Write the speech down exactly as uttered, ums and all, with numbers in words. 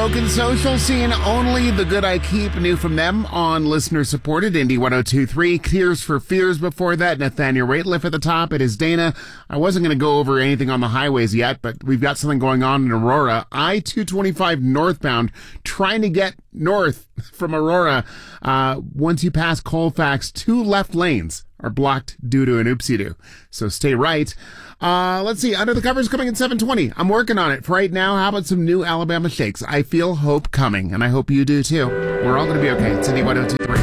Broken Social, seeing Only the Good I Keep, new from them on listener-supported Indie one oh two point three. Tears for Fears before that, Nathaniel Rateliff at the top. It is Dana. I wasn't going to go over anything on the highways yet, but we've got something going on in Aurora. I two twenty-five northbound, trying to get north from Aurora. Uh, once you pass Colfax, two left lanes are blocked due to an oopsie-doo. So stay right. Uh, let's see. Under the Covers coming at seven twenty. I'm working on it. For right now, how about some new Alabama Shakes? I feel hope coming, and I hope you do too. We're all going to be okay. It's Indie one oh two point three.